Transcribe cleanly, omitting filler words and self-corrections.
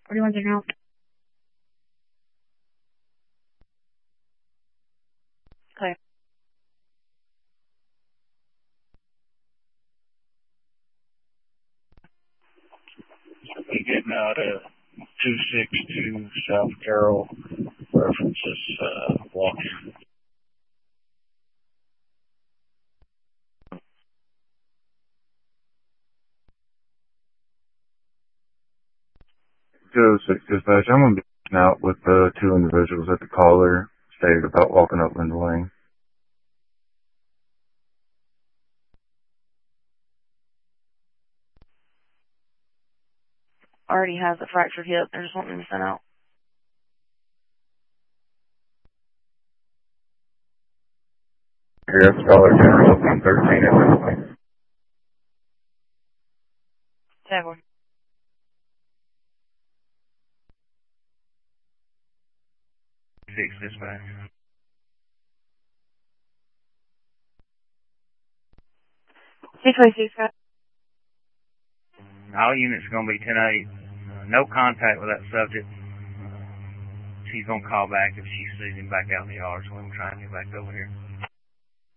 What do you want to know? Clear. Be getting out of 262 South Carroll, references walking. Go 6 dispatch. I'm going to be out with the two individuals that the caller stated about walking up Linda Lane. Already has a fractured hip. They're just wanting me to send out. Yes, caller general 13 at this point. Tag 6 dispatch. 626, guys. All units are going to be 10-8. No contact with that subject. She's going to call back if she sees him back out in the yard, so I'm trying to get back over here.